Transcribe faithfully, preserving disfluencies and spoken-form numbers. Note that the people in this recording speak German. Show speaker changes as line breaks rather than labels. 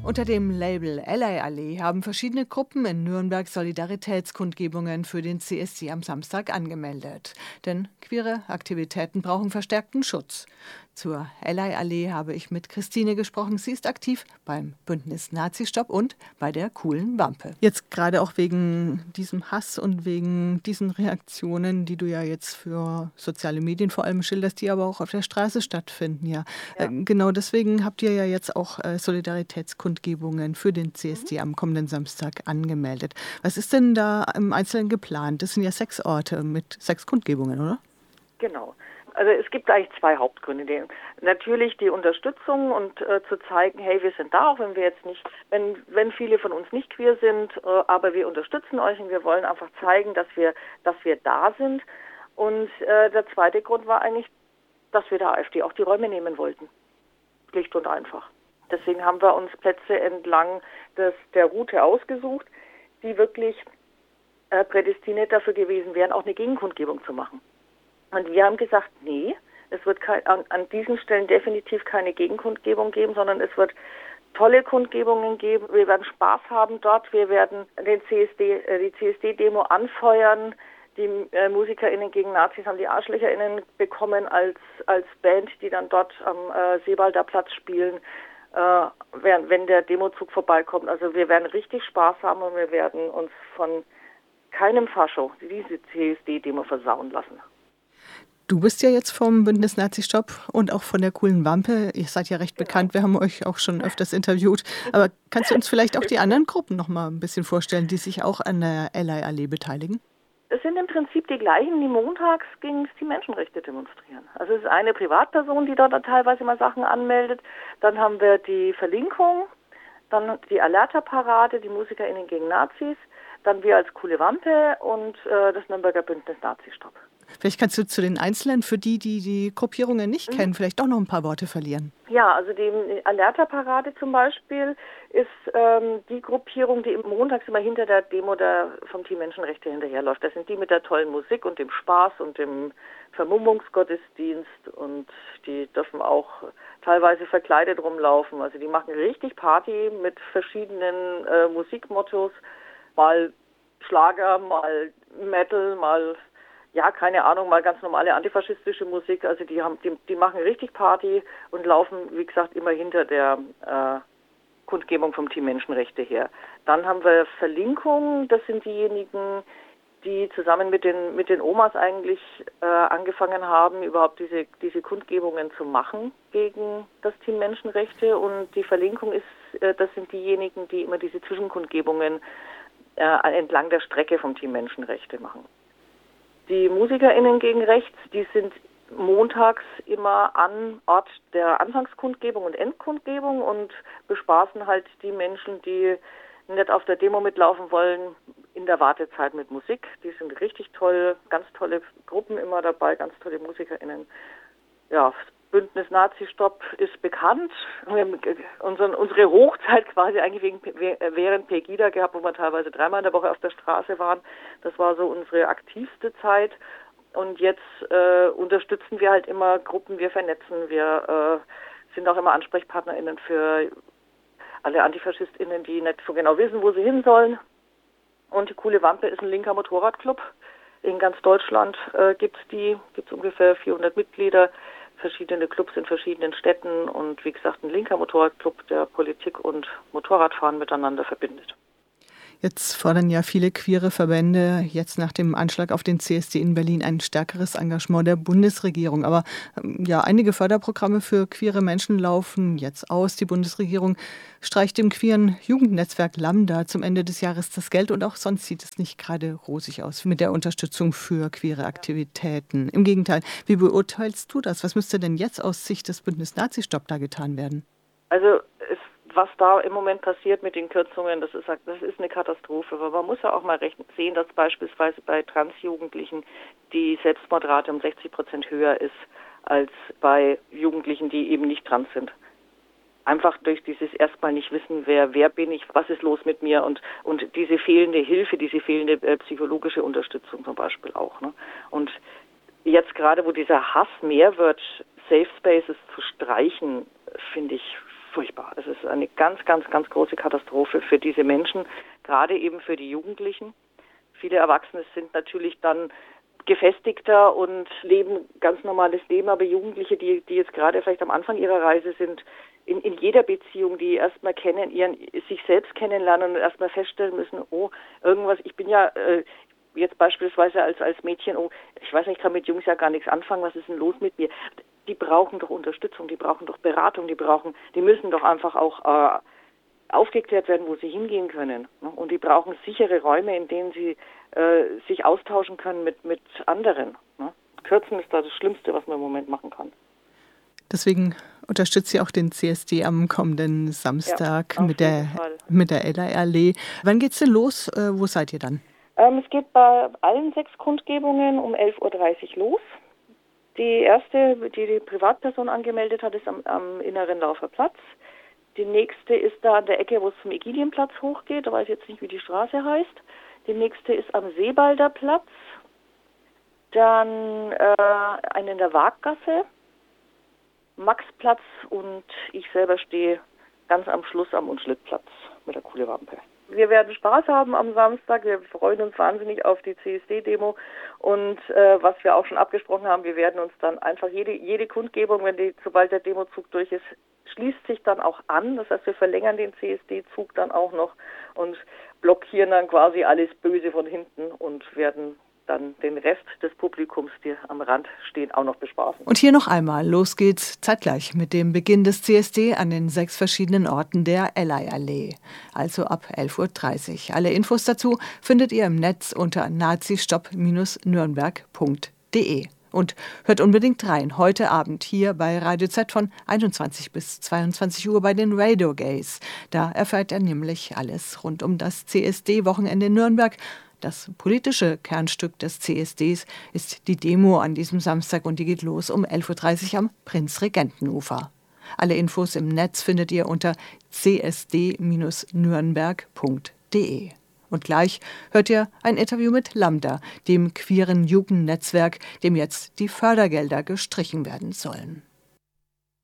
Unter dem Label Ally Allee haben verschiedene Gruppen in Nürnberg Solidaritätskundgebungen für den C S D am Samstag angemeldet. Denn queere Aktivitäten brauchen verstärkten Schutz. Zur Ally Allee habe ich mit Christine gesprochen. Sie ist aktiv beim Bündnis Nazistopp und bei der Coolen Wampe. Jetzt gerade auch wegen diesem Hass und wegen diesen Reaktionen, die du ja jetzt für soziale Medien vor allem schilderst, die aber auch auf der Straße stattfinden. Ja,
Ja.
Äh, genau deswegen habt ihr ja jetzt auch äh, Solidaritätskundgebungen für den C S D
Mhm.
am kommenden Samstag angemeldet. Was ist denn da im Einzelnen geplant? Das sind ja sechs Orte mit sechs Kundgebungen, oder?
Genau. Also es gibt eigentlich zwei Hauptgründe. Die, natürlich die Unterstützung und äh, zu zeigen, hey, wir sind da, auch wenn wir jetzt nicht, wenn wenn viele von uns nicht queer sind, äh, aber wir unterstützen euch und wir wollen einfach zeigen, dass wir dass wir da sind. Und äh, der zweite Grund war eigentlich, dass wir der AfD auch die Räume nehmen wollten. Schlicht und einfach. Deswegen haben wir uns Plätze entlang des, der Route ausgesucht, die wirklich äh, prädestiniert dafür gewesen wären, auch eine Gegenkundgebung zu machen. Und wir haben gesagt, nee, es wird kein, an, an diesen Stellen definitiv keine Gegenkundgebung geben, sondern es wird tolle Kundgebungen geben. Wir werden Spaß haben dort. Wir werden den C S D, äh, die C S D-Demo anfeuern. Die äh, MusikerInnen gegen Nazis haben die ArschlöcherInnen bekommen als, als Band, die dann dort am äh, Seebalder Platz spielen, äh, wenn, wenn der Demozug vorbeikommt. Also wir werden richtig Spaß haben und wir werden uns von keinem Fascho diese C S D-Demo versauen lassen.
Du bist ja jetzt vom Bündnis Nazistopp und auch von der Coolen Wampe. Ihr seid ja recht
Genau.
bekannt, wir haben euch auch schon öfters interviewt. Aber kannst du uns vielleicht auch die anderen Gruppen noch mal ein bisschen vorstellen, die sich auch an der Ally Allee beteiligen?
Es sind im Prinzip die gleichen, die montags gegen die Menschenrechte demonstrieren. Also es ist eine Privatperson, die dort teilweise mal Sachen anmeldet. Dann haben wir die Verlinkung, dann die Alerta-Parade, die MusikerInnen gegen Nazis, dann wir als Coole Wampe und äh, das Nürnberger Bündnis Nazistopp.
Vielleicht kannst du zu den Einzelnen, für die, die die Gruppierungen nicht
Mhm.
kennen, vielleicht auch noch ein paar Worte verlieren.
Ja, also die Alerta-Parade zum Beispiel ist ähm, die Gruppierung, die montags immer hinter der Demo der, vom Team Menschenrechte hinterherläuft. Das sind die mit der tollen Musik und dem Spaß und dem Vermummungsgottesdienst und die dürfen auch teilweise verkleidet rumlaufen. Also die machen richtig Party mit verschiedenen äh, Musikmottos, mal Schlager, mal Metal, mal ja, keine Ahnung, mal ganz normale antifaschistische Musik. Also die haben, die, die machen richtig Party und laufen, wie gesagt, immer hinter der äh, Kundgebung vom Team Menschenrechte her. Dann haben wir Verlinkung. Das sind diejenigen, die zusammen mit den mit den Omas eigentlich äh, angefangen haben, überhaupt diese diese Kundgebungen zu machen gegen das Team Menschenrechte. Und die Verlinkung ist, äh, das sind diejenigen, die immer diese Zwischenkundgebungen äh, entlang der Strecke vom Team Menschenrechte machen. Die MusikerInnen gegen Rechts, die sind montags immer an Ort der Anfangskundgebung und Endkundgebung und bespaßen halt die Menschen, die nicht auf der Demo mitlaufen wollen, in der Wartezeit mit Musik. Die sind richtig toll, ganz tolle Gruppen immer dabei, ganz tolle MusikerInnen. Ja, Bündnis Nazistopp ist bekannt. Wir haben unseren, unsere Hochzeit quasi eigentlich wegen, während Pegida gehabt, wo wir teilweise dreimal in der Woche auf der Straße waren. Das war so unsere aktivste Zeit. Und jetzt äh, unterstützen wir halt immer Gruppen, wir vernetzen, wir äh, sind auch immer AnsprechpartnerInnen für alle AntifaschistInnen, die nicht so genau wissen, wo sie hin sollen. Und die Coole Wampe ist ein linker Motorradclub. In ganz Deutschland äh, gibt es die, gibt es ungefähr vierhundert Mitglieder. Verschiedene Clubs in verschiedenen Städten und wie gesagt ein linker Motorradclub, der Politik und Motorradfahren miteinander verbindet.
Jetzt fordern ja viele queere Verbände jetzt nach dem Anschlag auf den C S D in Berlin ein stärkeres Engagement der Bundesregierung. Aber ja, einige Förderprogramme für queere Menschen laufen jetzt aus. Die Bundesregierung streicht dem queeren Jugendnetzwerk Lambda zum Ende des Jahres das Geld und auch sonst sieht es nicht gerade rosig aus mit der Unterstützung für queere Aktivitäten. Im Gegenteil, wie beurteilst du das? Was müsste denn jetzt aus Sicht des Bündnis Nazistopp da getan werden?
Also es was da im Moment passiert mit den Kürzungen, das ist, das ist eine Katastrophe. Aber man muss ja auch mal recht sehen, dass beispielsweise bei Transjugendlichen die Selbstmordrate um sechzig Prozent höher ist als bei Jugendlichen, die eben nicht trans sind. Einfach durch dieses erstmal nicht wissen, wer wer bin ich, was ist los mit mir und und diese fehlende Hilfe, diese fehlende äh, psychologische Unterstützung zum Beispiel auch. Ne? Und jetzt gerade, wo dieser Hass mehr wird, Safe Spaces zu streichen, finde ich furchtbar. Es ist eine ganz, ganz, ganz große Katastrophe für diese Menschen, gerade eben für die Jugendlichen. Viele Erwachsene sind natürlich dann gefestigter und leben ganz normales Leben, aber Jugendliche, die, die jetzt gerade vielleicht am Anfang ihrer Reise sind, in, in jeder Beziehung, die erstmal kennen, ihren, sich selbst kennenlernen und erstmal feststellen müssen, oh, irgendwas, ich bin ja äh, jetzt beispielsweise als, als Mädchen, oh, ich weiß nicht, ich kann mit Jungs ja gar nichts anfangen, was ist denn los mit mir? Die brauchen doch Unterstützung, die brauchen doch Beratung, die brauchen, die müssen doch einfach auch äh, aufgeklärt werden, wo sie hingehen können. Ne? Und die brauchen sichere Räume, in denen sie äh, sich austauschen können mit, mit anderen. Ne? Kürzen ist da das Schlimmste, was man im Moment machen kann.
Deswegen unterstützt sie auch den C S D am kommenden Samstag
ja,
mit, der, mit der Ellerallee. Wann geht's denn los? Äh, wo seid ihr dann?
Ähm, es geht bei allen sechs Kundgebungen um elf Uhr dreißig los. Die erste, die die Privatperson angemeldet hat, ist am, am Inneren Laufer Platz. Die nächste ist da an der Ecke, wo es zum Egilienplatz hochgeht. Da weiß ich jetzt nicht, wie die Straße heißt. Die nächste ist am Seebalder Platz. Dann äh, eine in der Waaggasse, Maxplatz und ich selber stehe ganz am Schluss am Unschlittplatz mit der coole Wampe. Wir werden Spaß haben am Samstag. Wir freuen uns wahnsinnig auf die C S D-Demo. Und äh, was wir auch schon abgesprochen haben, wir werden uns dann einfach jede, jede Kundgebung, wenn die, sobald der Demozug durch ist, schließt sich dann auch an. Das heißt, wir verlängern den C S D-Zug dann auch noch und blockieren dann quasi alles Böse von hinten und werden dann den Rest des Publikums, die am Rand stehen, auch noch bespaßen.
Und hier noch einmal, los geht's zeitgleich mit dem Beginn des C S D an den sechs verschiedenen Orten der Ellerallee, also ab elf Uhr dreißig. Alle Infos dazu findet ihr im Netz unter nazistopp Bindestrich nürnberg Punkt de. Und hört unbedingt rein, heute Abend hier bei Radio Z von einundzwanzig bis zweiundzwanzig Uhr bei den Radio Gays. Da erfährt ihr nämlich alles rund um das C S D-Wochenende in Nürnberg. Das politische Kernstück des C S Ds ist die Demo an diesem Samstag und die geht los um elf Uhr dreißig am Prinzregentenufer. Alle Infos im Netz findet ihr unter c s d Bindestrich nürnberg Punkt de. Und gleich hört ihr ein Interview mit Lambda, dem queeren Jugendnetzwerk, dem jetzt die Fördergelder gestrichen werden sollen.